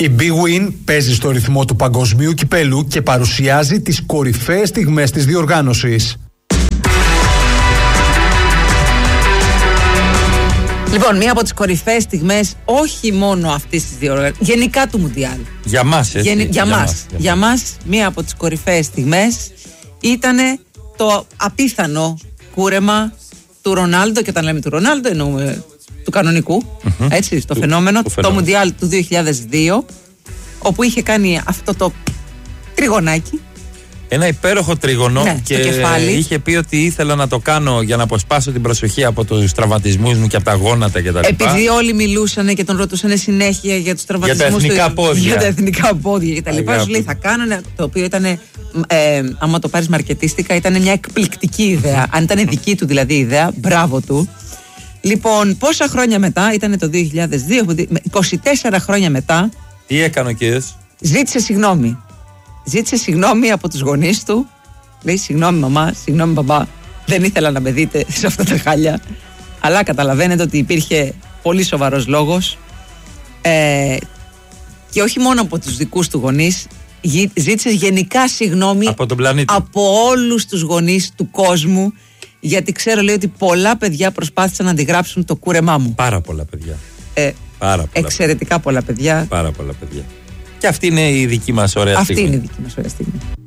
Η Big Win παίζει στο ρυθμό του παγκοσμίου κυπέλου και παρουσιάζει τις κορυφαίες στιγμές της διοργάνωσης. Λοιπόν, μία από τις κορυφαίες στιγμές, όχι μόνο αυτής της διοργάνωσης, γενικά του Μουντιάλ. Για μας, έτσι. Για μας, μία από τις κορυφαίες στιγμές ήταν το απίθανο κούρεμα του Ρονάλντο. Και όταν λέμε του Ρονάλντο, εννοούμε του κανονικού, έτσι, στο φαινόμενο, το Μουντιάλ του 2002, όπου είχε κάνει αυτό το τριγωνάκι. Ένα υπέροχο τρίγωνο, ναι, και είχε πει ότι ήθελα να το κάνω για να αποσπάσω την προσοχή από τους τραυματισμούς μου και από τα γόνατα κτλ. Επειδή όλοι μιλούσαν και τον ρωτούσαν συνέχεια για τους τραυματισμούς για τα εθνικά πόδια κτλ. Σου λέει θα κάνω, το οποίο ήταν, άμα το πάρεις μαρκετίστικα, ήταν μια εκπληκτική ιδέα. Αν ήταν δική του δηλαδή ιδέα, μπράβο του. Λοιπόν, πόσα χρόνια μετά, ήταν το 2002, 24 χρόνια μετά. Τι έκανε ο κύριος? Ζήτησε συγγνώμη. Ζήτησε συγγνώμη από τους γονείς του. Λέει συγγνώμη μαμά, συγγνώμη μπαμπά, δεν ήθελα να με δείτε σε αυτά τα χάλια. Αλλά καταλαβαίνετε ότι υπήρχε πολύ σοβαρός λόγος, και όχι μόνο από τους δικούς του γονείς. Ζήτησε γενικά συγγνώμη από όλους τους γονείς του κόσμου. Γιατί ξέρω, λέει, ότι πολλά παιδιά προσπάθησαν να αντιγράψουν το κούρεμά μου. Πάρα πολλά παιδιά. Εξαιρετικά πολλά παιδιά. Πάρα πολλά παιδιά. Και αυτή είναι η δική μας ωραία στιγμή. Αυτή είναι η δική μας ωραία στιγμή.